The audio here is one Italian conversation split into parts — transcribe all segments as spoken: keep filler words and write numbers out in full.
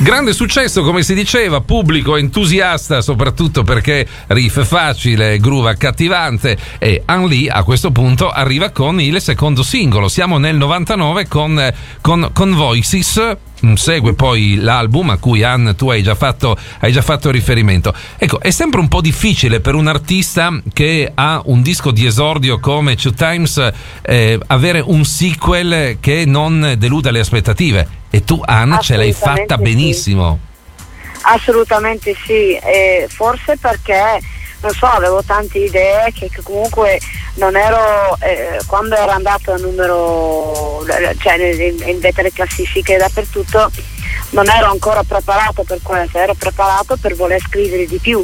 Grande successo, come si diceva, pubblico entusiasta, soprattutto perché riff facile, groove accattivante, e Ann Lee a questo punto arriva con il secondo singolo. Siamo nel novantanove con, con, con Voices. Segue poi l'album a cui, Ann, tu hai già fatto hai già fatto riferimento. Ecco, è sempre un po' difficile per un artista che ha un disco di esordio come Two Times eh, avere un sequel che non deluda le aspettative, e tu, Ann, ce l'hai fatta benissimo. Sì. Assolutamente sì, e forse perché non so, avevo tante idee che, che comunque non ero, eh, quando ero andato a numero, cioè in, in vetta le classifiche dappertutto, non ero ancora preparato per questo, ero preparato per voler scrivere di più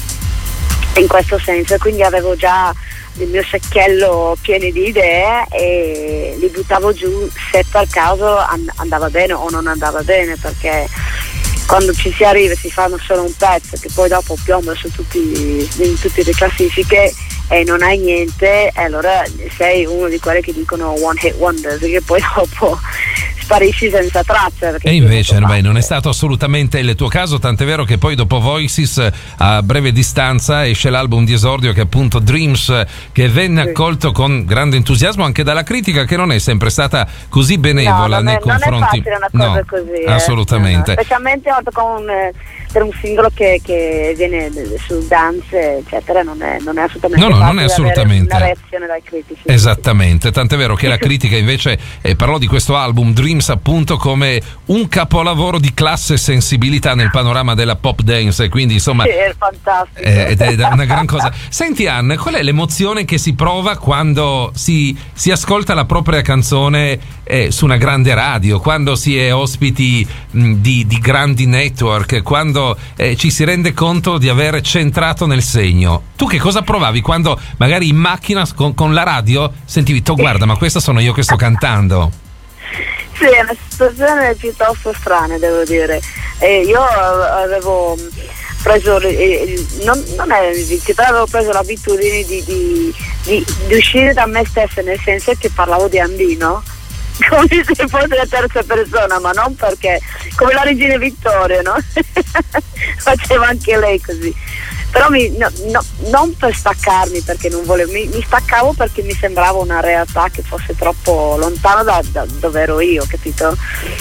in questo senso, quindi avevo già il mio secchiello pieno di idee e li buttavo giù se per caso andava bene o non andava bene, perché quando ci si arriva si fanno solo un pezzo che poi dopo piomba su tutti, in tutte le classifiche e non hai niente, e allora sei uno di quelli che dicono one hit wonder, perché poi dopo sparisci senza traccia. E invece beh, non è stato assolutamente il tuo caso, tant'è vero che poi dopo Voices a breve distanza esce l'album di esordio che è appunto Dreams, che venne sì. accolto con grande entusiasmo anche dalla critica, che non è sempre stata così benevola no, nei è, confronti. Non è facile una cosa no, così, assolutamente. Eh. No, specialmente con, per un singolo che, che viene sul dance eccetera, non è, non è assolutamente no, no, facile non è assolutamente una reazione dai critici. Esattamente, tant'è vero che la critica invece eh, parlò di questo album Dreams appunto come un capolavoro di classe e sensibilità nel panorama della pop dance, quindi insomma sì, è fantastico. Eh, ed è una gran cosa. Senti, Ann, qual è l'emozione che si prova quando si, si ascolta la propria canzone eh, su una grande radio, quando si è ospiti mh, di, di grandi network, quando eh, ci si rende conto di aver centrato nel segno? Tu che cosa provavi quando magari in macchina con, con la radio sentivi, tu guarda, ma questa sono io che sto cantando? Sì, è una situazione piuttosto strana, devo dire. E io avevo preso, non, non è che avevo preso l'abitudine di, di, di, di uscire da me stessa, nel senso che parlavo di Andino, come se fosse la terza persona, ma non perché, come la regina Vittoria, no? Faceva anche lei così. Però mi, no, no, non per staccarmi, perché non volevo, mi, mi staccavo perché mi sembrava una realtà che fosse troppo lontana da, da dove ero io, capito?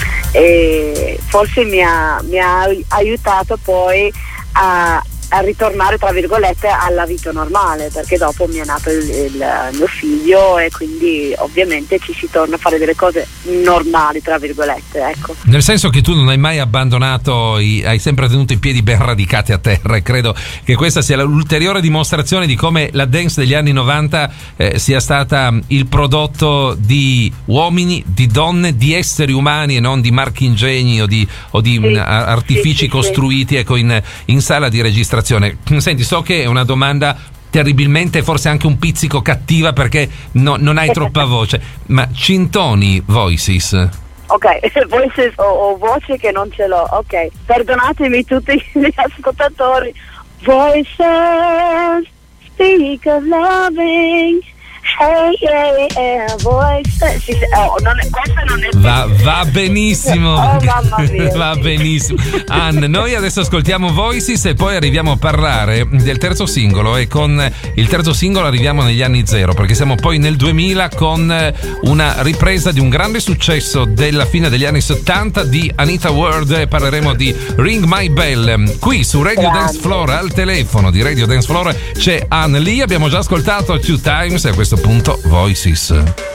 E forse mi ha, mi ha aiutato poi a, a ritornare, tra virgolette, alla vita normale, perché dopo mi è nato il, il mio figlio e quindi ovviamente ci si torna a fare delle cose normali, tra virgolette, ecco. Nel senso che tu non hai mai abbandonato, i, hai sempre tenuto i piedi ben radicati a terra, e credo che questa sia l'ulteriore dimostrazione di come la dance degli anni novanta eh, sia stata il prodotto di uomini, di donne, di esseri umani e non di marchingegni o di, o di sì, artifici sì, sì, costruiti sì. ecco in, in sala di registrazione. Senti, so che è una domanda terribilmente, forse anche un pizzico cattiva, perché no, non hai troppa voce, ma ci intoni Voices? Ok, Voices o, o voce che non ce l'ho, ok, perdonatemi tutti gli ascoltatori. Voices, speak of loving, hey, hey, hey, voices. Oh, non è, questa non è va, va benissimo. Oh, mamma mia. Va benissimo. Ann, noi adesso ascoltiamo Voices e poi arriviamo a parlare del terzo singolo, e con il terzo singolo arriviamo negli anni zero, perché siamo poi nel duemila con una ripresa di un grande successo della fine degli anni settanta di Anita Ward, e parleremo di Ring My Bell. Qui su Radio Grande. Dance Floor, al telefono di Radio Dance Floor c'è Ann Lee, abbiamo già ascoltato Two Times e a questo punto Voices.